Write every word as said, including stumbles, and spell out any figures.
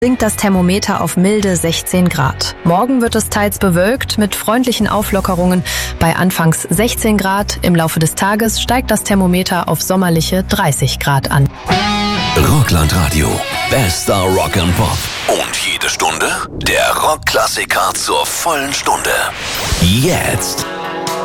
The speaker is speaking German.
sinkt das Thermometer auf milde sechzehn Grad. Morgen wird es teils bewölkt mit freundlichen Auflockerungen bei anfangs sechzehn Grad. Im Laufe des Tages steigt das Thermometer auf sommerliche dreißig Grad an. Rockland Radio. Bester Rock and Pop. Und jede Stunde der Rockklassiker zur vollen Stunde. Jetzt.